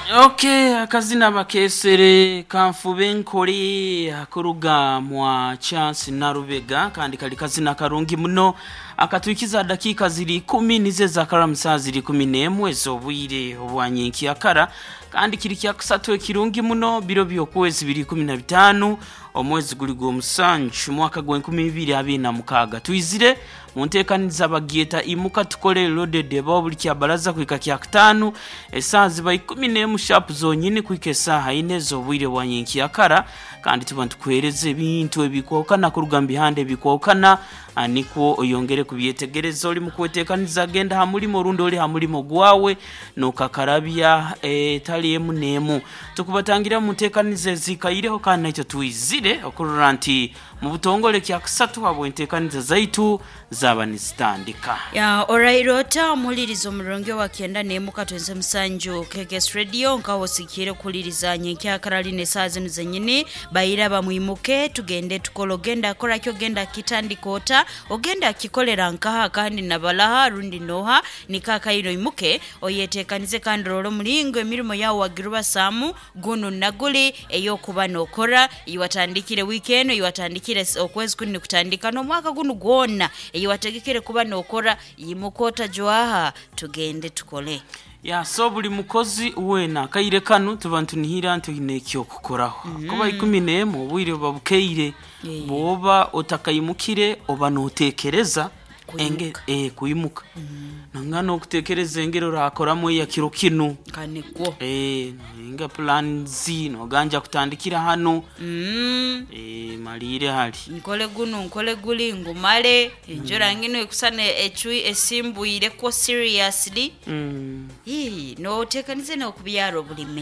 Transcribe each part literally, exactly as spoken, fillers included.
Okay, akazina bakesere kanfube nkole akuruga mwa chance na rubega kandi kali kazina karungi muno akatwikiza dakika ziri kumi nize za karamsa ziri kumi n'emwe zobwire obwanyenki akara kandi kiri kya kusatwe kirungi muno biro byo kwezi biri kumi na bitanu omwezi guli go musanju mwaka gwa nkumi ibiri abiri na mukaga twizire muntekaniza bagieta imuka tukole loaded bobuli kya baraza kwika kya ktanu esazi ba kumi n'emwe sharp zonyine kwike saha ine zobwire bwanyenki akara kandi tubantu kwereze bintu ebikokana kurugambi hande bikokana aniko oyongere kubyetegereza oli mukwetekaniza agenda hamulimo rundo oli hamulimo gwawe no kakarabya e, tali emu nemu tukubatangira mutekanize zikayireho kandi nakyo twizire okurura nti mu butongole kya kusatu abwentekaniza zaitu zaba nizitandika ya orairota mulirizo muronge wa kenda nemu katwenze musanju K K S radio nkawo sikire kuliriza nyenki akarali ne saze nuzenyini bayira bamuimuke tugende tukologenda akora kyo genda kitandikota ogenda kikolera nkaha kandi nabalaha rundi noha nikakairo imuke oyetekanize kandi rolo mulingo emirimo yawo wagiruba samu guno naguli eyo kuba nokora iwatandikire weekend iwatandikire okwezi kuni kutandika no mwaka guno gwona iwategekere kuba nokora yimukota jwaha tugende tukole ya so buli mukozi wena kayire kanu tubantu nihira nto inekyo kukoraho mm. kuba ikumi n'emwe obwire babukeire yeah. boba otakayimukire oba notekereza enge eh kuyimuka mm. nangano okutekereza engero rakoramo ya kiro kinu kaniko eh inga plan Z no ganja kutandikira hano mm. eh malire hali nkole guno nkole guli ngumale enjora mm. ngino ekusane echui esimbuire ko seriously mm. eh no tekanize no kubyaro bulime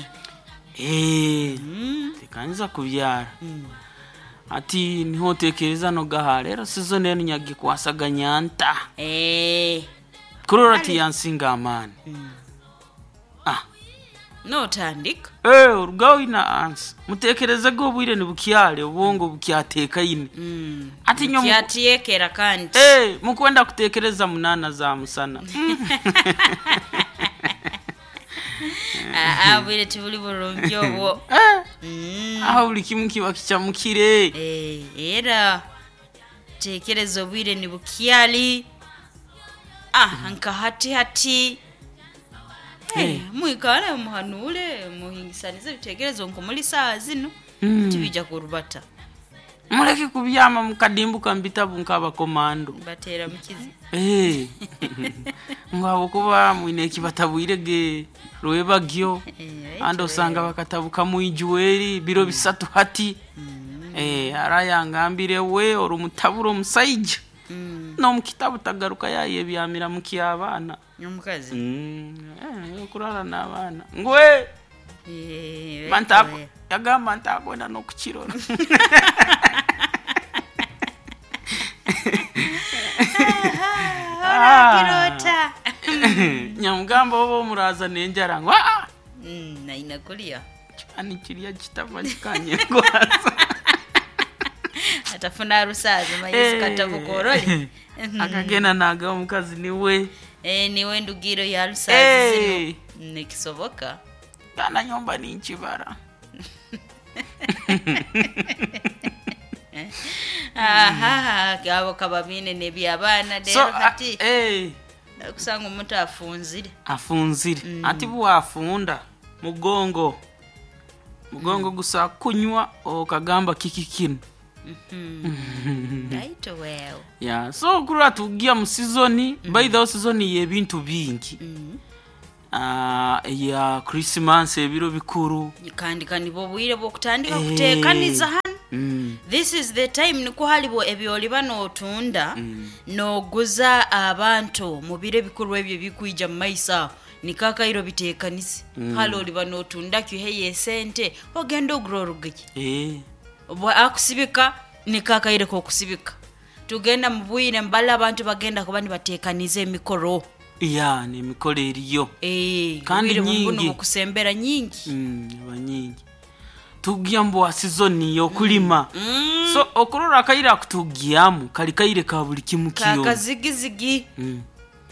eh mm. tekaniza kubyara mm. ati niho tekereza no gaharero sizo nene nyagi kwasaganya nta eh kurora ti yansinga amani mm. ah no tandika eh urugaho ina ans mutekereza go bwire ni bukiyale ubongo bukyateka ine mm. ati nyo kyatiyekera kandi eh mukwenda kutekereza munana za musana ah abire tibuli borongyo bo mm ah uli kimuki bakicamukire eh era tekerezo bwire ni bukiyali ah anka hati hati eh muikale muhanule muhingisanize bitegerezo nkomuli saa zino tibija kurubata muleke kubyama mukadimbuka mbitabu nkaba komando batera mukizi eh ngabo kuba mwine kibatabwirege rwebagyo ando sanga bakatabuka mu ijuweri biro bisatu hati eh arayangambire we orumutaburo musaija no mukitabu tagaruka yaye byamira mukiyabana nyumukazi mm eh kurara nabana ngwe eh mantako yagamba ntako na nokukirora kirota nyamugamba obo muraza nenjara ngwa mm na inakulia ani kiriya kitava kikanye kwaza atafuna rusaza mayisi katabukoroli akagena naga omukazi niwe eh niwe ndugiro ya rusaza zino nekisoboka kana nyomba ni nchibara aha gabo kababine nebyabana dero hati eh kusanga umuntu afunzire afunzire mm. ati buwafunda mugongo mugongo mm. gusa kunywa okagamba kikikino mhm right well yeah so kura tugia mu season mm. by the season ye bintu bingi mm. ah uh, ya Christmas ebiro bikuru kandi kandi bo bwire bo kutandika hey. kutekaniza hano mm. this is the time niko halibo ebyoli bano otunda mm. no guza abantu mu bire bikuru ebyo bikuija mu maisa nikakairo bitekanisi mm. halo libano otunda kyuheye sente ogenda ogurorugiki eh bwa akusibika nikakaire ko kusibika tugenda mu bwire mbala abantu bagenda kubani batekanize emikoro ya ni mikoro eriyo eh kandi nyingi kusembera nyingi mm banyingi tugiambo wa season yo kulima mm. Mm. so okurora kaira kutugiamu kali kaire ka buli kimu kiyo kakazigizigi mm.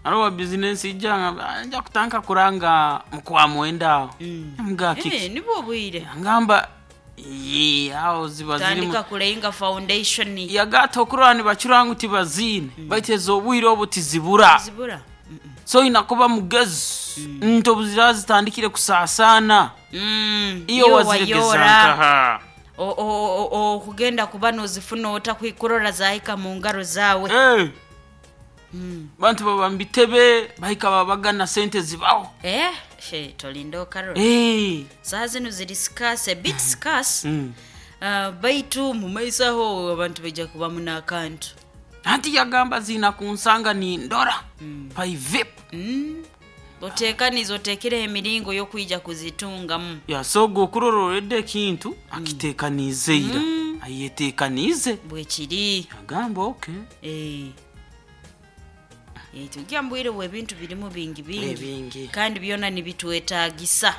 aro business ijanga anja kutanka kuranga mukwa mwenda Mm. mga kiki Eh nibo bwire ngamba ye hao ziba ziri tandika kulenga foundation ni yagato kurani bacuranga uti bazine baitezo bwire obutizibura zibura so inakuba mugezi nto buzira zitandikire kusasana mm iyo waziregezanka o o o kugenda kubano zifuna otakwikorora zaika mu ngaro zawe eh mm bantu babambitebe bahika babagana sente zibaho eh she tolindo karo eh saa zino ziri scarce a bit scarce mm uh, baitu mu maisaho abantu bajja kuba muna akantu anti yagamba zina kunsanga ni ndora mm. pai vip mm otekanizo tekire emiringo yo kuija kuzitunga mu ya sogo kurororedde kintu akitekanizeira mm. ayetekanize bwe kiri agamba okay eh eh tujambwire we bintu birimu bingi bingi bingi kandi byona nibitwetagisa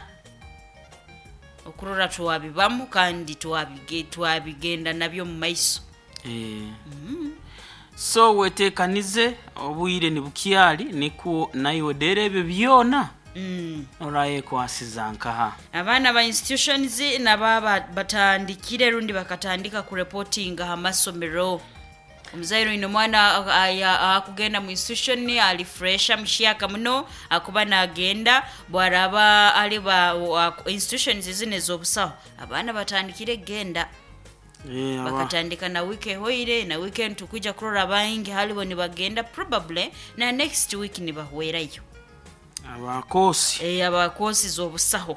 okurora tuwabibamu kandi tuwabige tuwabigenda nabyo mu maiso eh mm. so wetekanize obwire ni bukyali niko nayo derebe byona mm oraye kwasizanka ha abana ba institutions nababa batandikire rundi bakatandika ku reporting ha masomero omuzairo ino mwana akugenda mu institution ali fresh amshiyaka muno akuba nagenda bwaraba ali ba institutions zine zobusaho abana batandikire genda eh bakatandika na wiki hoire na weekend tukuja kurora baingi halibo ni bagenda probably na next week ni bahwerayo abakosi eh abakosi zobusaho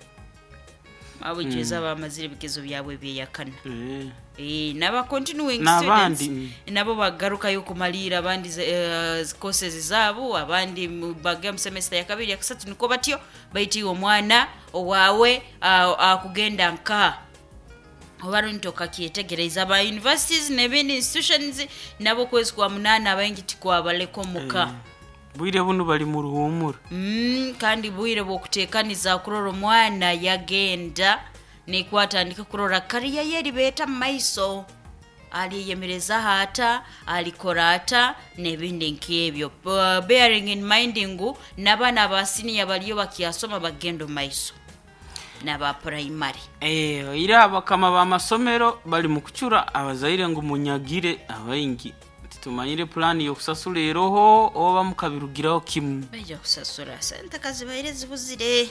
abujeza mm. bamazire bigezo byabwe byeyakana eh eh naba continuing Nabandi. students nabo bagaruka yo kumalira abandi uh, courses zabo abandi bagam semester ya kabiri ya kusatu niko batyo baiti omwana owawe akugenda uh, uh, nka obarunto kakietegereza ba universities nebindi institutions nabo kwezi kwa munana abaingi tikwa baleko muka eh. bwire bunu bali mu ruhumura mm kandi bwire bokutekaniza kuroro mwana yagenda ne kwatandika kurora kariya yeri beta maiso ali yemereza hata alikorata nebindi nkebyo uh, bearing in mindingu nabana ba senior baliyo bakiyasoma bagendo maiso naba primary eh ira abakama ba masomero bali mu kucura abazaire ngo munyagire abaingi tumanyire plan yo kusasura eroho oba mukabirugiraho kimu baje kusasura sente kazi baire zibuzire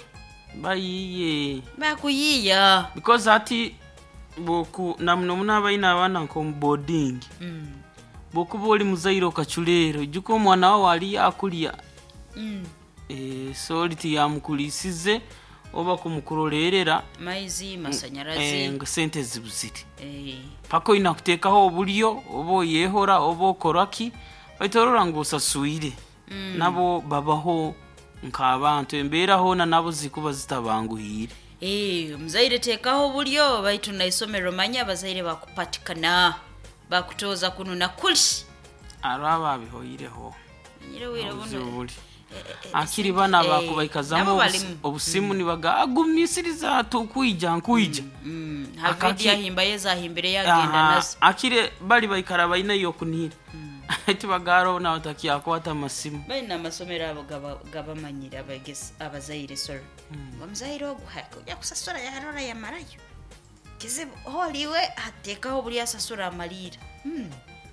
bayiye bakuyiya because ati boku namno munabaina abana nko boarding mm boku boli muzairo kachulero juko mwana wa wali akulia mm eh soliti yamukulisize oba kumukurorerera maizi masanyarazi eh ngo sente zibuzire eh pako inakutekaho obulyo obo yehora obo koraki baitorora ngo sasuire mm. nabo babaho nkabantu emberaho na nabo zikuba zitabanguhire eh mzaire tekaho bulyo baitu na isomero manya bazaire bakupatikana bakutoza kununa kulishi araba bihoyireho nyire wira bono akiri bana bakubaikazamo obusimu nibaga agumisiriza tukwijja nkuija mm havidi yahimba yeza himbere yagenda nazo akire bali baikara baina yo kunira ati bagaro na otaki akwata masimu baina masomero abo gaba gaba manyira abagese abazaire sor ngomzaire oguhaka ujya kusasura ya harora ya marayo kizibu holiwe atekaho buri asasura amarira mm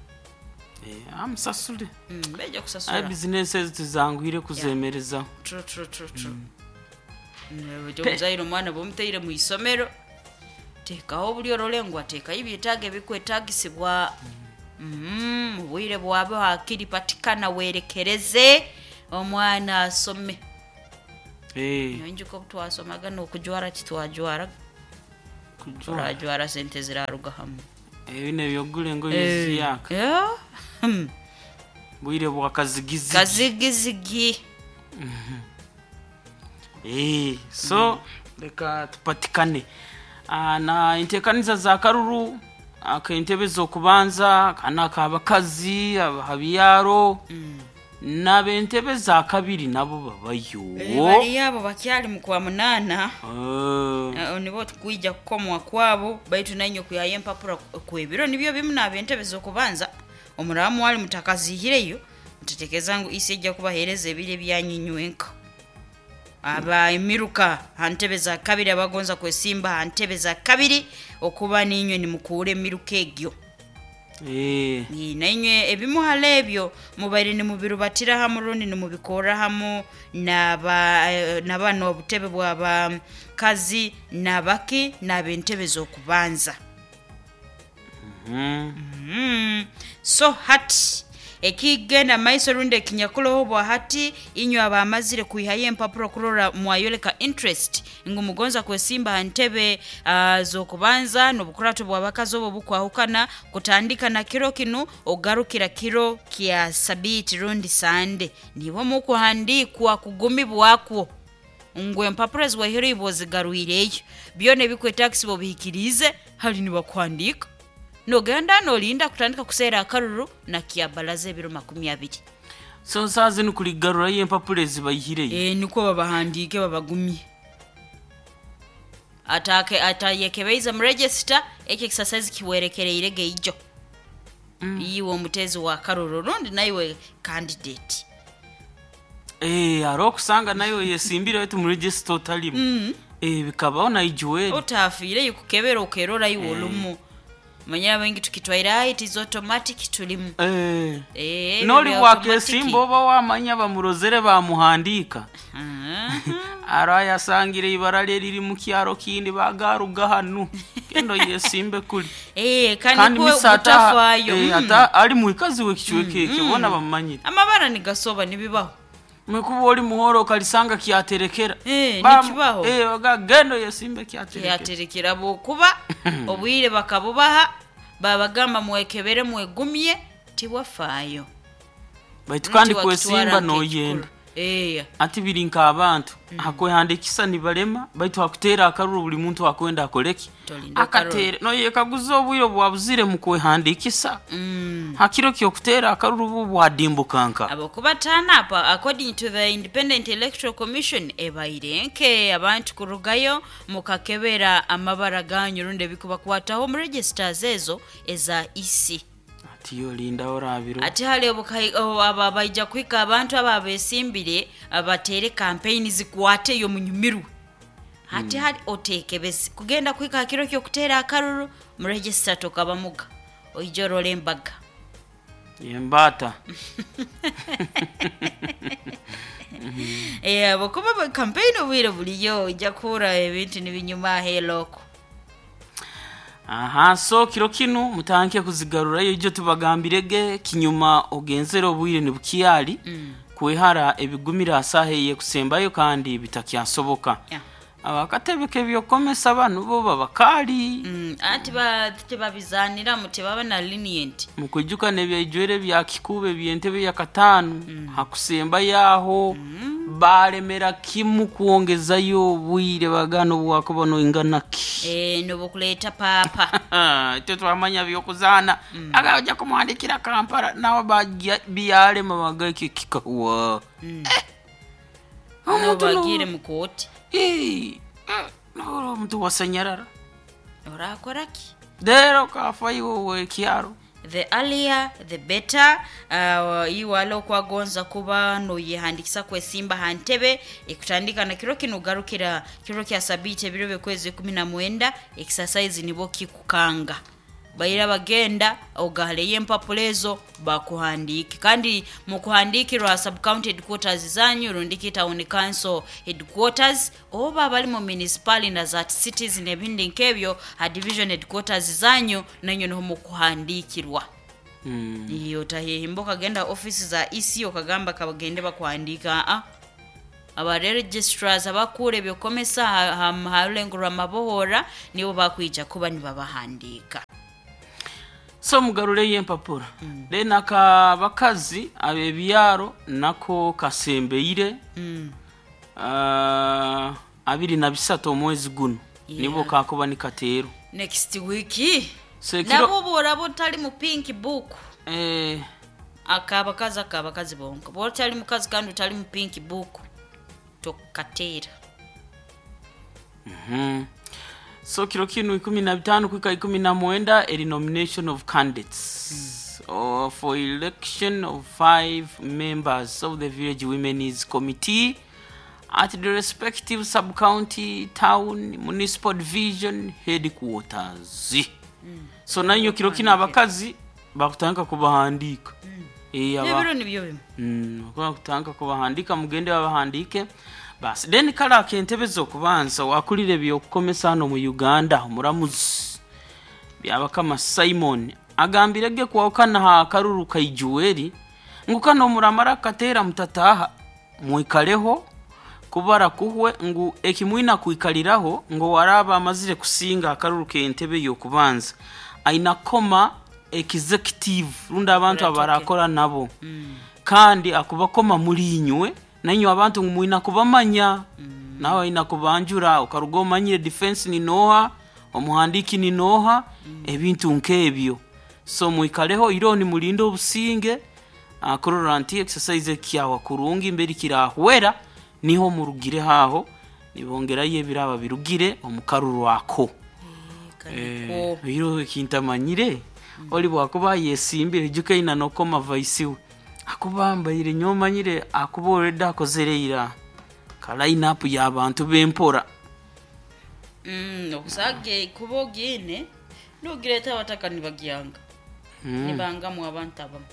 eh amsasule mm beje kusasura ai businesses tuzangwire kuzemereza tru tru tru tru mm zairo mwana bomteire mu isomero tekaho buli orolengwa teka ibitage bikwetagisibwa mm bwire bwabo hakiri patikana werekereze omwana asome eh nyonje ko twasomaga no kujwara kitwajwara kujwara jwara sente ziraruga hamwe eh bine byogule ngo yiziyaka eh bwire bwa kazigizigi kazigizigi eh so leka tupatikane ana intekaniza za karuru akentebe zo kubanza kana kabakazi abahabiyaro nabentebe za kabiri nabo babayo bari yabo bakyali mu kwa munana eh nibo tukwijja kukomwa kwabo baitu nanyo kuyaye mpapura kwebiro nibyo bimu nabentebe zo kubanza omuramu wali mutakazihireyo ntetekeza ngu isi ejja kubahereza ebire byanyinywenka aba emiruka hantebe za kabiri abagonza kwesimba hantebe za kabiri okuba ninywe nimukuule emiruka egyo eh nanywe ebimuhala ebyo mubaire ni mubirubatira hamu rundi ni mubikora hamu naba nabano obutebe bwaba kazi nabaki nabentebe zokubanza mhm mm so hati ekigenda maiso runde kinyakulo bwa hati inyo abamazire kuihaye empapuro kurora mwayoleka interest ngumugonza kwesimba ntebe uh, zokubanza nobukurato bwa bakazi obo bukwahukana kutandika na kiro kinu ogarukira kiro kya sabiti rundi sande nibo mukuhandikwa kugumi bwakwo ngwe empapuro zwa ibo zigaruireyo byone bikwe taxi bo bihikirize hali ni bakwandika no ganda no linda kutandika kusera akaruru na kiabalaze ebiro makumi abiri so sazi nukuligarura yempapuro zibayihire eh niko babahandike babagumye atake atayekebeiza mu register eke exercise kiwerekereire geijo mm. Iwo mutezi wa karuru rundi naiwe candidate eh arokusanga nayo yesimbira wetu mu register totally mm. Eh bikabaho nayijuwe utafire yukukebera ukerora iwolumu eh. Manya wengi tukitwaira it is automatic tulimu eh eh noli wake simbo ba wamanya bamurozere bamuhandika araya sangire ibarale riri mu kyaro kindi bagaruga hanu kendo yesimbe kuli eh kandi ko utafayo eh ata ali mu ikazi we kichweke kibona bamanyira amabara ni gasoba nibibaho mwekubo oli muhoro kalisanga kyaterekera eh nikibaho eh baga gendo yesimbe kyaterekera kyaterekera bo kuba obwire bakabubaha babagamba mwekebere mwegumye tiwafayo baitu kandi kwesimba no yenda eh ati birinka abantu mm. Hakohandikisa ni balema baitu hakutera akaruru buli muntu akwenda akoleki akatere no yekaguzo obwiro bwabuzire mu kwehandikisa mm. Hakiro kyo kutera akaruru bwadimbukanka abokubatana apa according to the Independent Electoral Commission ebairenke abantu kurugayo mukakebera amabara ganyu runde bikuba kwataho mu registers ezo eza isi tiyo linda orabiro ati hali obukai ababaija kwika abantu ababesimbire abatere campaign zikwate yo munyumiru ati hali otekebezi kugenda kwika kiro kyo kutera akaruru mu register tokabamuga oijoro lembaga yembata eh abokuba campaign obwire buliyo ijakura ebintu nibinyuma heloko aha so kiro kinu mutanke kuzigarura yo tubagambirege kinyuma ogenzero obwire ni bukiyali mm. Kwehara ebigumira asaheye kusembayo kandi bitakyasoboka yeah. Abakatebeke byokomesa abantu bo babakali mm. Ati ba babizanira muti baba na lenient mukujuka nebyejwere bya kikube byentebe ya katanu mm. Hakusemba yaho mm. Balemera kimu kuongezayo bwire bagano bwakobono inganaki eh no bokuleta papa ite twamanya byokuzana mm. Agaja kumwandikira Kampala nawo byale mabagake kikawa mm. Eh no bagire mukoti eh no mtu wasanyarara ora koraki dero kafayo we kiaro the earlier the better uh, iwalo kwa gonza kuba no yehandikisa kwesimba hantebe ekutandika na kiro kino garukira kiro kya sabite birobe kwezi kumi na mwenda exercise nibo kikukanga bayira bagenda ogale yempapulezo bakuhandiki kandi mu kuhandikirwa sub county headquarters zanyu rundiki town council headquarters oba bali mu municipal na that cities nebindi nkebyo ha division headquarters zanyu nanyo no mu kuhandikirwa mm. Iyo tahimboka genda office za E C okagamba kabagende bakuhandika a aba registrars abakure byokomesa halengura mabohora nibo bakwija kuba nibabahandika so mugarure yempapura mm. Dena ka bakazi abebyaro nako kasembeire mm. Uh, abiri na bisato mwezi guno yeah. Nibo kakoba ni katero next week nabo borabo tali mu pink book eh akaba kaza akaba kazi bonka bo tali mu kazi kandi tali mu pink book to katera mhm so kiro kinu ikumi na bitano kwika ikumi na mwenda a nomination of candidates mm. or for election of five members of the village women's committee at the respective sub-county, town, municipal division headquarters. Mm. So nanyo kiro kina abakazi bakutanga kubahandika. Mm. Eh aba. Nebiro nibyo bimwe. Mm, bakutanga kubahandika mugende babahandike. Bas then kala kentebe zo kubanza wakulire byo kukomesa hano mu Uganda muramuzi. Byaba kama Simon agambirege kwawukana ha karuru kayijuweri ngukano muramara katera mutataha mwikaleho kubara kuhwe ngu ekimwina kuikaliraho ngo waraba amazire kusinga akaruru kentebe yo kubanza aina koma executive runda abantu abarakora nabo mm. kandi akubakoma muri inywe nanyo abantu ngumwina kubamanya mm. nawe ina kubanjura ukarugomanyire defense ni noha omuhandiki ni noha mm. ebintu nkebyo so mwikaleho ironi mulindo obusinge akorora anti exercise kyawa kurungi mbere kirahwera niho murugire haho nibongera yebiraba birugire omukaruru wako eh biro kintamanyire mm. oli bwakuba yesimbire jukaina nokoma vaisiwe akubambayire nyomanyire akuboreda akozereira kala inapu y'abantu bempora mm okusage kubogine nugireta wataka nibagiyanga mm. nibanga mu abantu abamu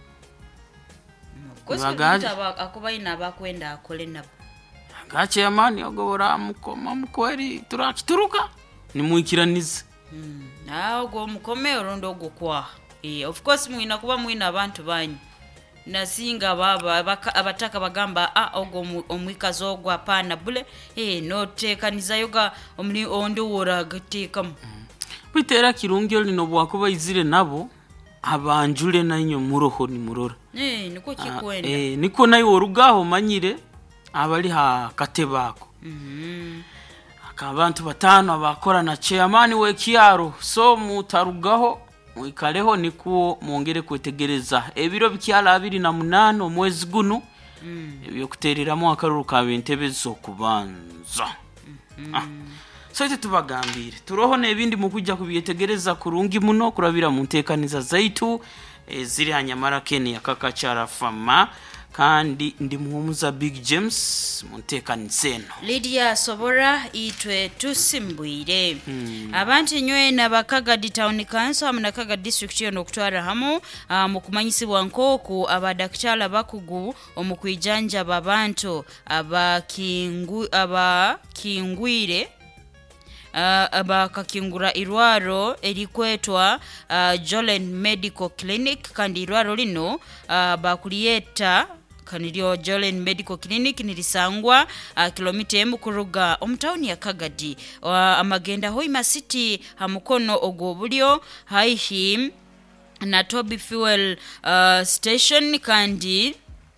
Kwesaba akuba ina bakwenda akole nabo. Gache amani ogobora mukoma mukweri turakituruka nimwikiranize. Mm. Na ogo mukome orondo gukwa. Eh of course mwina kuba mwina abantu banyu. Nasinga baba abataka bagamba a ogo omwikazo ogwa pana bule eh no tekaniza yoga omni ondo wora gateka. Mm. Bitera kirungyo lino bwakuba izire nabo abanjule nanyo muroho ni murora. Eh niko kikwenda. Eh niko nayo orugaho manyire abali ha katebako. Mhm. Akabantu batano abakora na chairman we kiaro so mutarugaho mwikaleho nikuo mwongere kwetegereza ebiro bikyala abiri na munano omwezi guno mm. ebyo kutereramo akaruru ka bentebe zo kubanza. Mm. Ah. So ite tubagambire turoho nebindi mukujja kubyetegereza kurungi muno kurabira mu ntekaniza zaitu e, ziri hanyamara Kenya yakakachara fama kandi ndi muhumuza Big James mu ntekaniza Lydia Sobora itwe tusimbwire hmm. abantu nywe na Bakagadi Town Council amuna Kagadi District yo nokutwara hamu uh, mu kumanyisibwa nkoku abadakitala bakugu omukwijanja babantu abakingu abakingwire Uh, abakakingura irwaro erikwetwa uh, Jolen Medical Clinic kandi irwaro lino uh, bakulieta kanilio Jolen Medical Clinic nilisangwa uh, kilomita emu kuruga omtauni ya Kagadi uh, amagenda Hoima City hamukono ogobulyo haihi na Toby Fuel uh, Station kandi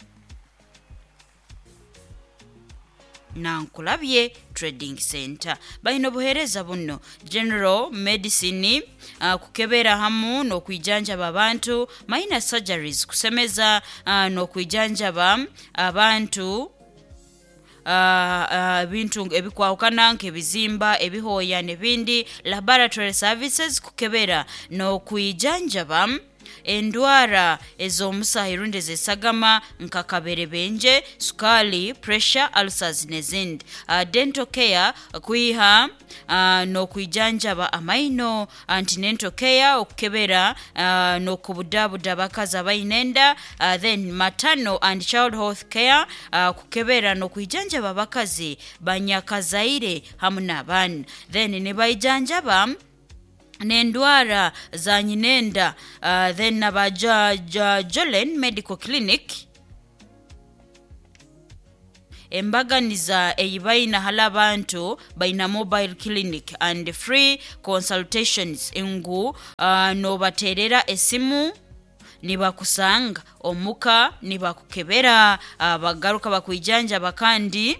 na Nkulabye Trading Center baino buhereza buno general medicine uh, kukebera hamu no kwijanja babantu minor surgeries kusemeza uh, no kwijanja ba abantu Uh, uh, bintu ebikwawukana nk'ebizimba ebihoya nebindi laboratory services kukebera no kwijanjaba endwara ezomusahi runde zesagama nkakaberebenje sukali pressure ulcers nezindi uh, dental care kuiha uh, no kwijanjaba amaino antenatal care okukebera uh, no kubudabuda bakaza bayinenda uh, then maternal and child health care uh, kukebera no kwijanjaba bakazi banyakazaire hamuna abana then ne bayijanjaba nendwara za nyinenda uh, then nabaja ja, Jolen Medical Clinic embaganiza eyibaina halabantu baina mobile clinic and free consultations engu uh, no baterera esimu nibakusanga omuka nibakukebera uh, bagaruka bakwijanja bakandi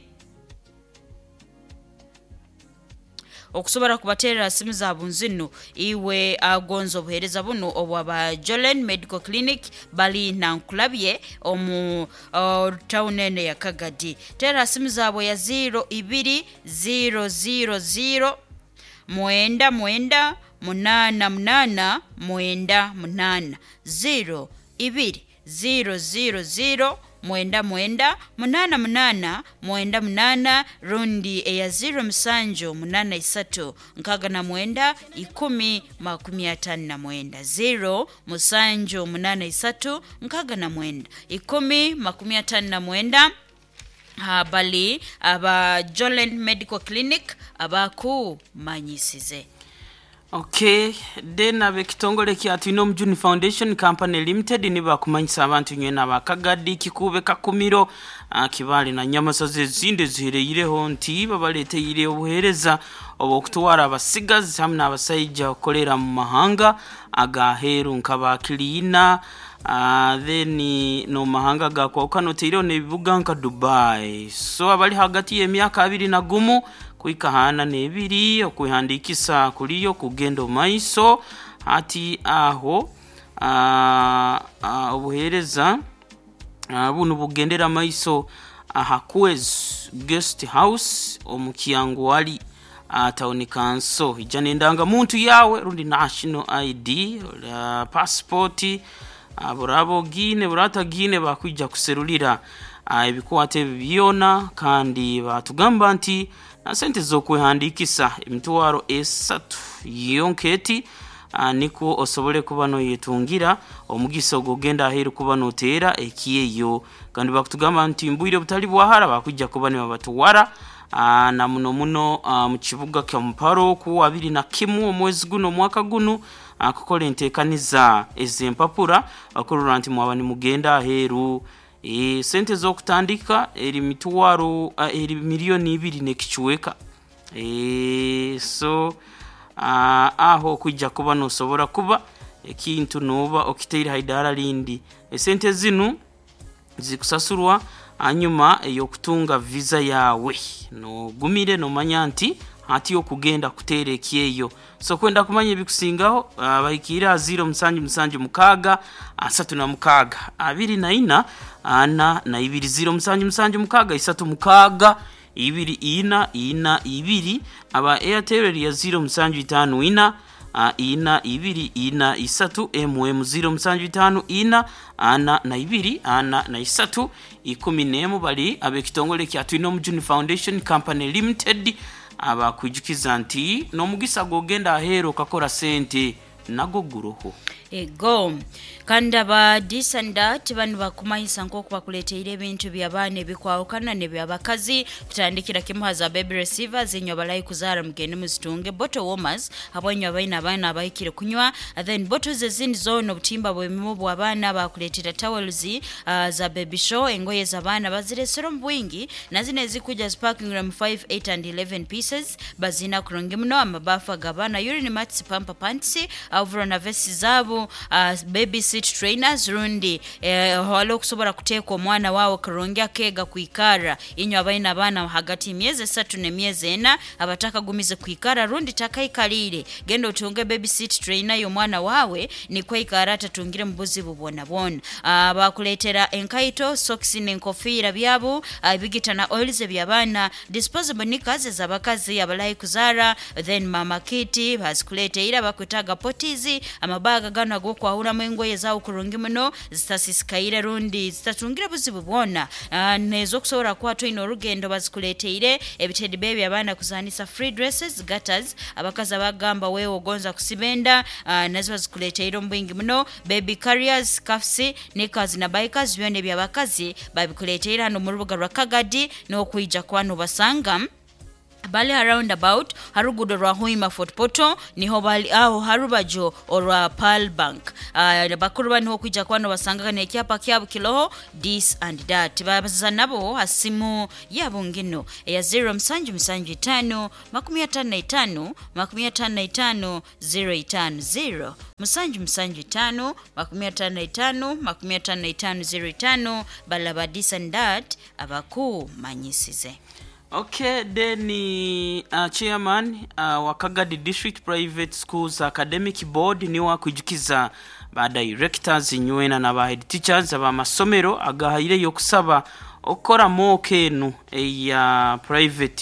okusobora kubaterera simu za bunzino iwe agonzo buhereza buno obwa Jolen Medical Clinic bali na Nkulabye omu uh, townene ya Kagadi tera simu zabo ya zero ibiri zero zero zero mwenda mwenda munana munana mwenda munana zero ibiri zero zero zero mwenda mwenda munana munana mwenda munana rundi eya zero msanjo munana isatu nkaga na mwenda ikumi makumi atano na mwenda zero msanjo munana isatu nkaga na mwenda ikumi makumi atano na mwenda ha bali aba Jolent Medical Clinic abaku manyisize. Okay, then abe kitongole kya Twino Mjuni Foundation Company Limited ni bakumanyisa abantu nyena bakagadi kikube kakumiro uh, kibali na nyamasaze zinde zihereyireho nti babalete yire obuhereza obokutwara abasigazi hamwe n'abasayija okolera mu mahanga agaheru nkabakilina uh, then no mahanga gakwa kanotiro ne bibuga nka Dubai. So abali hagati y'emyaka abiri na gumu kuikahana nebiri okuhandikisa kuliyo kugendo maiso hati aho obuhereza bunu bugendera maiso ahakwez guest house omukiyango wali tauni kanso ijane ndanga muntu yawe rundi national I D uh, passport aburabo gine burata gine bakwijja kuserulira ibikwate byona kandi batugamba nti na sente zo kwehandikisa emitwaro esatu yonketi niko osobole kuba no yetungira omugisa ogogenda aheru kuba no tera ekiyeyo kandi bakutugamba nti mbuire butali bwahara bakujja kuba ne babatuwara na muno muno mu kibuga kya Mparo ku abiri na kimu omwezi guno mwaka guno akukole entekaniza ezempapura akurura nti mwabani mugenda aheru e sente zo kutandika eri mitwaro uh, eri milioni ibiri nekichweka e so uh, aho kujja kuba no sobora kuba ekintu noba okiteira haidara lindi e sente zinu zikusasurwa anyuma eyokutunga visa yawe no gumire no manyanti hati okugenda kutere kiyeyo so kwenda kumanya bikusingaho abayikira uh, zero msanju msanju mukaga asatu na mukaga abiri na ina ana na ibiri zero msanju msanju mukaga isatu mukaga ibiri ina ina ibiri aba Airtel ya zero msanju itanu ina uh, ina ibiri ina isatu M M zero msanju itanu ina ana na ibiri ana na isatu ikumi nemu bali abe kitongole kya Twino Mjuni Foundation Company Limited aba kujukiza nti no mugisa gogenda ahero kakora sente nago guruho ego kanda ba disanda tibanu bakumanyisa nko kubakuleteire ebintu byabane bikwawukana ne byabakazi tutandikira kimuhaza baby receivers enyo balayi kuzara mugende muzitunge bottle warmers abonyo abaina abana abayikire kunywa then bottles ezindi zono butimba bwemimu bwabana bakuletira towels uh, za baby show engoye zabana baziresero mbwingi nazine zikuja sparkling ram five eight and eleven pieces bazina kuronge mno amabafa gabana urine mats pamper pants over na vesti zabo uh, baby seat trainers rundi eh, halo kusobora kuteka omwana wawo karongya kega kuikara inyo abaina bana hagati mieze satu ne mieze ena abataka gumize kuikara rundi takaikalire gendo utunge baby seat trainer yo mwana wawe ni kwa ikara tatungire mbuzi bubona bona uh, bakuletera enkaito socks n'enkofira byabo uh, bigita na oils byabana disposable nikaze zabakazi abalayi kuzara then mama kiti basikuletera bakutaga potizi amabaga gana go kwa hura mwengoye za kurungi muno zitasisikaire rundi zitatungira buzibu bwona uh, nezo kusora kwa Twino rugendo bazikuleteire ebitedi baby abana kuzanisa free dresses gutters abakaza bagamba wewo gonza kusibenda uh, nazo bazikuleteire mbwingi muno baby carriers scarves nikazi na bikers byone byabakazi babikuleteire hano mu rubuga rwa Kagadi no kuija kwano basanga bali around about harugudo rwa Hoima Fort Poto niho bali aho harubajo orwa Pearl Bank uh, bakuruba niho kwijja kwano basanga ne kyapa kyabo kiloho this and that babaza nabo hasimu yabo ngino ya zero msanju msanju tano makumi atano na itano makumi atano na itano zero itano zero msanju msanju tano makumi atano na itano makumi atano na itano zero itano balaba this and that abaku manyisize. Okay, then uh, chairman uh, wa Kagadi District Private Schools Academic Board ni wa kujukiza ba directors nywena na ba head teachers aba masomero agahire yo kusaba okora mokenu ya private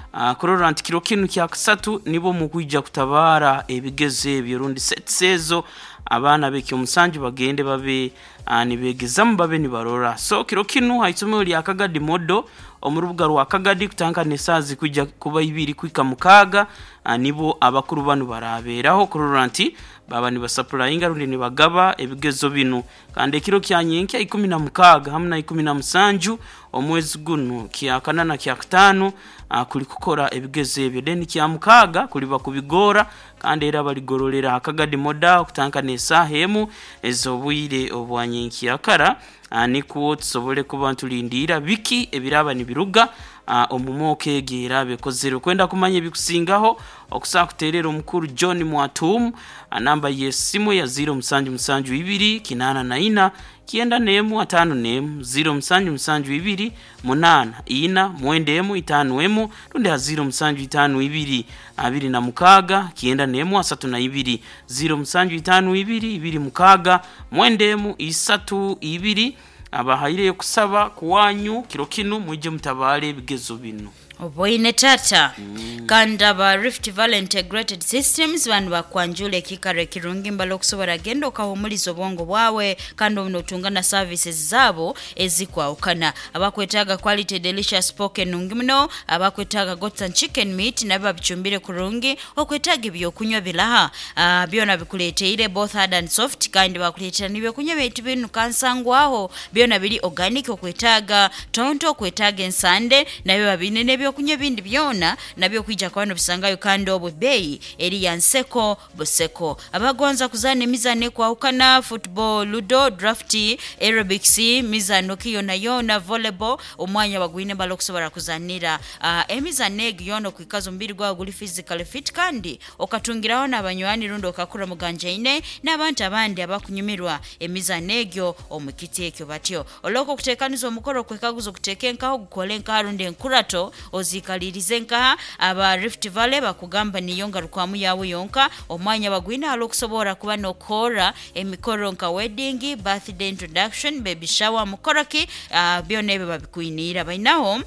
uh, kurora nti kiro kinu kya kasatu nibo mukwijja kutabara ebigeze byorundi set sezo abana beke omusanju bagende babe uh, nibegezamu babe nibarora so kiro kinu haitume lya Kagadi modo omurubuga rwa Kagadi kutanka nesazi kujja kuba ibiri kwika mukaga uh, nibo abakuru banu baraberaho kurora nti baba ni basapurayinga rundi ni bagaba ebigezo binu kandi kiro kyanyenke ikumi na mukaga hamna ikumi na musanju omwezi guno kya kanana kya gatano uh, kuli kukora ebigeze ebyo deni kya mukaga kuli bakubigora kandi era baligorolera Akagadi moda kutanka nesa hemu ezobwire obwanyenki akara uh, nikuwo tusobole kuba ntulindira biki ebiraba ni biruga uh, omumoke gira bekozero kwenda kumanya bikusingaho okusa kuterera omukuru John Mwatumu uh, namba yesimu ya zero musanju musanju ibiri kinana na ina kienda nemu atano nemu zero musanju musanju ibiri munana ina mwendemu itanu emu runde ha zero musanju itanu ibiri abiri na mukaga kienda nemu asatu na ibiri zero musanju itanu ibiri ibiri mukaga mwendemu isatu ibiri abahaire kusaba kuwanyu kiro kinu mwije mutabale bigezo bino Oboine tata mm. Kanda ba Rift Valley Integrated Systems banu bakwanjule kikare kirungi mbalo kusobora gendo kahumulizo bongo bwawe kando mnotungana services zabo ezikwa ukana abakwetaga quality delicious poke nungimno abakwetaga goats and chicken meat naba bichumbire kurungi okwetaga byo kunywa bilaha uh, byona bikuleteire both hard and soft kandi bakuletera nibyo kunywa bitu binu kansangwaho byona bili organic okwetaga tonto okwetaga ensande nabyo babinene byo kunye bindi byona nabyo kwija kwano bisangayo kandi obo bei eri yanseko boseko abagonza kuzana mizane kwa ukana football ludo drafti aerobics mizano kiyo na yona volleyball omwanya bagwine balokusobora kuzanira uh, emizane giyono kwikazo mbiri gwa guli physical fit kandi okatungiraho nabanywani rundo kakura muganja ine nabantu abandi abakunyumirwa emizane gyo omukiti ekyo batyo oloko kutekanizo omukoro kwekaguzo kutekenkaho gukolenka harunde nkurato ozikalirize nka aba Rift Valley bakugamba niyonga rukwamu yawe yonka omwanya bagwina alokusobora kuba nokora emikoro nka wedding birthday introduction baby shower mukoraki uh, byonebe babikuinira bainaho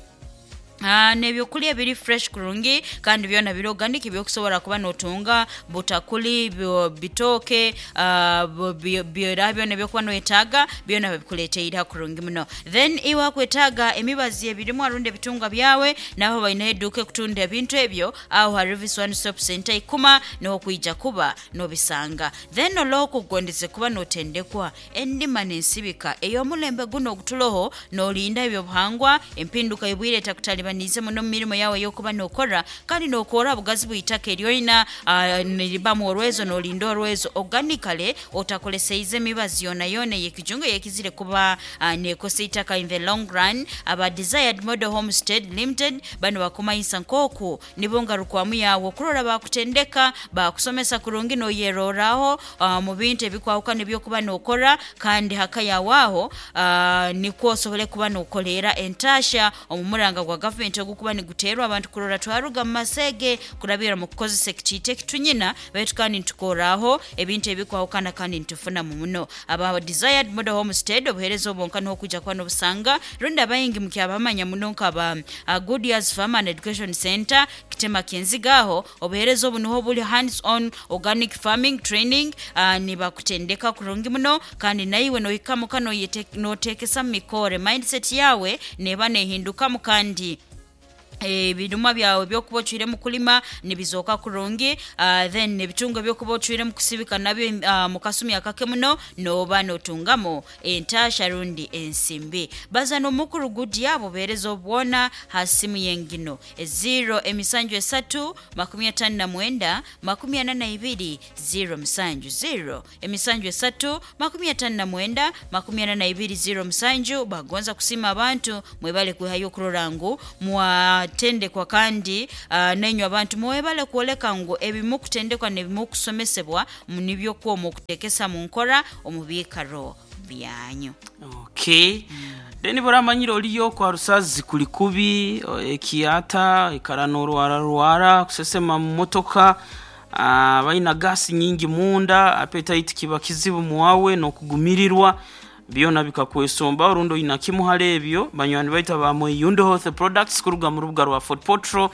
Ah nebyo kulia biri fresh kurungi kandi byona biri organic byo kusobora kuba notunga butakuli byo bitoke ah uh, byo rabyo nebyo kuba no etaga byona bikuleteira kurungi muno then iwa kwetaga emibazi ebirimo arunde bitunga byawe naho bayine duke kutunda ebintu ebyo aho Harvest One Stop Center ikuma no kuija kuba no bisanga then oloko gondeze kuba no tendekwa endima nensibika eyo mulembe guno okutuloho no linda ebyo buhangwa empinduka ibwire takutali nize muno mirimo yawe yokuba nokora kandi nokora bugazi buyitaka eryoina uh, niribamu orwezo no lindo orwezo organically otakoleseize mibazi yona yone yekijungo yekizire kuba uh, nekositaka in the long run aba Desired Model Homestead Limited bano bakoma insankoku nibonga rukwamu yawo kurora bakutendeka bakusomesa kurungi no yeroraho uh, mu bintu ebikwauka nibyo kuba nokora kandi hakaya waho uh, nikosobole kuba nokolera entasha omumuranga gwa government okukuba ni guterwa abantu kurora twaruga masege kurabira mu kukozesa kitite kitunyina betu kandi ntukoraho ebintu ebikwawukana kandi ntufuna mu muno aba Desired Model Homestead obuherezo bonka no kuja kwano busanga ronda bayingi mukyabamanya muno nkaba uh, Good Years Farm and Education Center kitema kenzigaho obuherezo buno buli hands on organic farming training uh, ni bakutendeka kurungi muno kandi naiwe no ikamuka no yete no tekesa mikore mindset yawe neba nehinduka mukandi e biduma byawe byokubochire mu kulima nibizoka kurungi uh, then nebitunga byokubochire mu kusibika nabyo uh, mukasumi akake muno no bano tungamo entasha rundi ensimbi baza no mukuru gudi yabo berezo bwona hasimu yengino e zero emisanju esatu makumi atano na mwenda makumi ana na ibiri zero msanju zero emisanju esatu makumi atano na mwenda makumi ana na ibiri zero msanju bagonza kusima abantu mwebale kuhayo kurorangu mwa tende kwa kandi uh, nenyo abantu mwebale kuoleka ngo ebimu kutendekwa nebimu kusomesebwa munibyo kwa mukutekesa mu nkora omubikaro byanyu okay mm. Deni boramanyiro liyo kwa rusazi kulikubi ekiata ikaranoro wararwara kusesema motoka uh, baina gasi nyingi munda appetite kiba kizibu muwawe no kugumirirwa byona bikakwesomba urundo inakimu hale ebyo banywani baita ba Moyundo Health Products kuruga mu rubuga rwa Fort Potro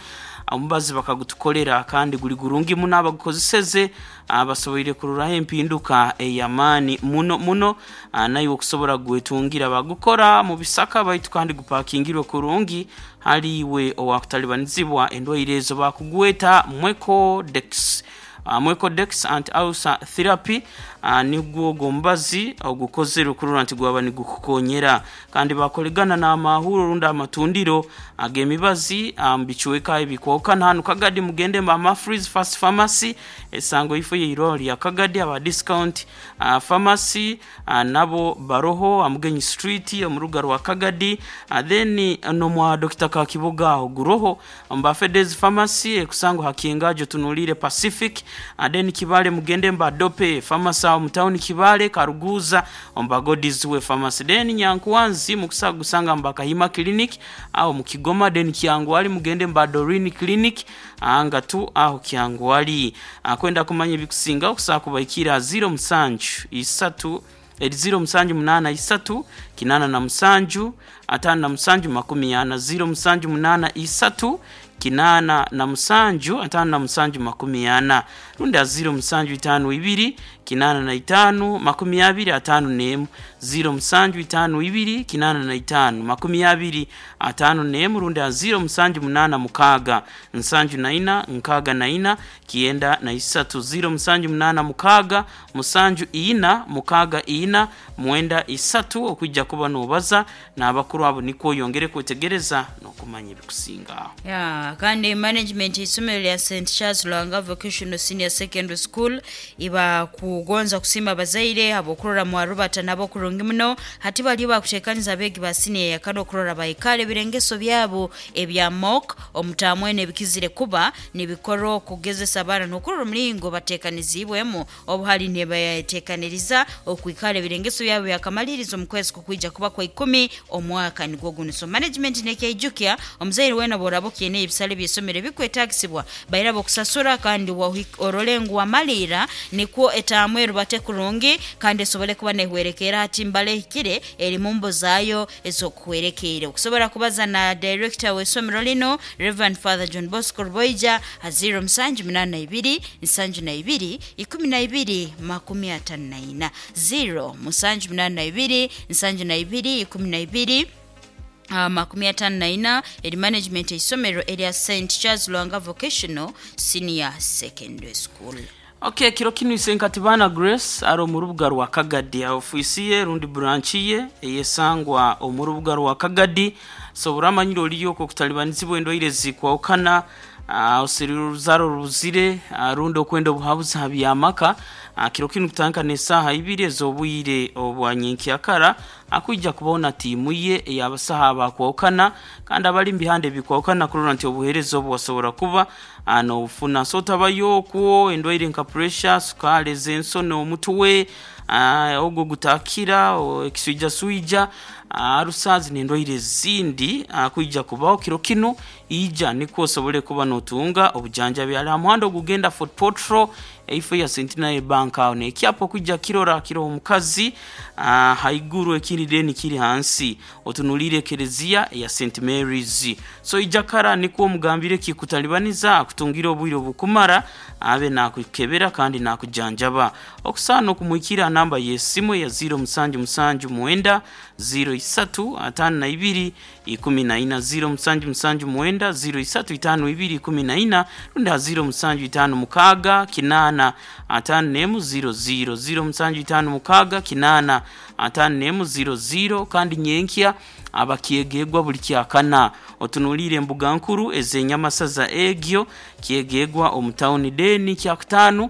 amubazi bakagutukolera kandi guri gurungi muno abagukozeseze abasoboire kururaho impinduka eyamani muno muno nayo okusobora gwetungira bagukora mu bisaka baitu kandi gupakingirwe kurungi haliwe owakutalibanizibwa endwairezo bakugweta Mweko Dex Uh, Mweko Dex and Ausa Therapy uh, nigwo gombazi ogukozero kurura nti gwaba ni gukukonyera kandi bakolegana na mahuro runda amatundiro agemibazi ambichweka um, ibikwokana hanu Kagadi mugende Mama Freeze Fast Pharmacy esango ifo yiroli ya Kagadi aba discount uh, pharmacy uh, nabo baroho amugenyi street omuruga rwa Kagadi uh, then uh, no mwa Doctor Kakiboga oguroho mba Fedez Pharmacy ekusango hakiengajo tunulire Pacific adeni Kibale mugende mba Dope Pharmacy au mtauni Kibale Karuguza mba Godis we Pharmacy deni Nyankuwanzi mukusaga gusanga mba Kahima Clinic au mukigoma deni Kiangwali mugende mba Dorini Clinic anga tu aho Kiangwali kwenda kumanya bikusinga okusa kubaikira zero musanju isatu zero musanju munana isatu kinana na musanju atana na musanju makumi yana zero musanju munana isatu kinana na musanju atana na musanju makumi yana runda zero musanju itanu ibiri kinana na itanu makumi abiri atanu nemu zero musanju itanu ibiri kinana na itanu makumi abiri atanu nemu runda zero musanju munana mukaga nsanju na ina nkaga na ina kienda na isatu zero musanju munana mukaga musanju ina mukaga ina mwenda isatu okujja kuba nobaza n'abakuru abo niko yongere kwetegereza no kumanya bikusinga ya kandi management isomero ya Saint Charles Lwanga Vocational Senior Secondary School iba kugonza kusima bazaire abokurora mu Robert nabo kurungi muno hati bali bakutekaniza begi basine ya kano kurora bayikale birengeso byabo ebya mock omutamwene bikizire kuba nibikoro kugezesa bana nokurora mlingo batekanizibwemo obuhali ne bayatekaniriza okwikale birengeso byabo yakamalirizo mukwezi kukwija kuba kwa ikumi omwaka nigwo guno so management neke ijukia omuzaire wena borabo kiene ibisale byesomere bikwetagisibwa bayirabo kusasura kandi wa orolengu wa malira nikuo etamweru bate kurungi kandi sobole kuba nehwerekera ati mbale hikire eri mumbo zayo ezo kuwerekere kusobora kubaza na director wesomero lino Reverend Father John Bosco Boija aziro msanju munana ibiri nsanju na ibiri ikumi na ibiri makumi atanu na ina zero musanju munana ibiri nsanju na ibiri ikumi na ibiri Uh, makumi atanu na ina eri management isomero area Saint Charles Lwanga Vocational Senior Secondary School. Okay, kiro kinu isenkatibana Grace aro murubuga rwa Kagadi ofisi ye rundi branch ye yesangwa omurubuga rwa Kagadi so buramanyiro liyo ko kutalibanizibwe ndo ile zikwa okana uh, osiriru zaro ruzire uh, rundo kwendo buhabuza habiyamaka uh, kiro kinu kutanka nesaha ibiri ezobuyire obwanyinki akara akujja kubona timu ye yabasaha bakwokana kandi abali mbihande bikwokana kurona nti obuherezo bwasobora kuba ano ufuna sota bayoko endwaire nka pressure sukale zenso no mutuwe uh, ogo gutakira o ekisuija suija arusazi uh, nendwaire zindi akujja uh, kubaho kiro kino ija niko sobole kuba notunga obujanja byala muhando gugenda Fort Potro ifo ya Centenary Bank aho ne kyapo kujja kirora kiro omukazi uh, haiguru ekiri deni kiri hansi otunulire kerezia ya Saint Mary's so ijakara niko omugambire kikutalibaniza akutungira obwiro bukumara abe nakukebera kandi nakujanjaba okusano kumwikira namba yesimu ya zero musanju musanju mwenda zero isatu atanu na ibiri ikumi na ina zero musanju musanju mwenda zero isatu itanu ibiri ikumi na ina runda zero musanju itanu mukaga kinana atanu nemu zero zero zero musanju itanu mukaga kinana atanu nemu zero zero kandi nyenkia abakiegegwa buli kyakana otunulire mbuga nkuru ezenyamasaza egyo kiegegwa omutauni deni kyakutanu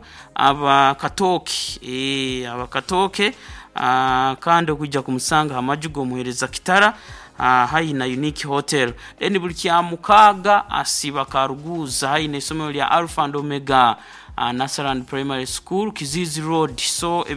abakatoki eh abakatoke uh, kandi okujja kumusanga amajugo muhereza kitara uh, haina Unique Hotel deni buli kyamukaga asiba Karuguza haina isomero lya Alpha and Omega uh, Nasaran Primary School Kizizi Road so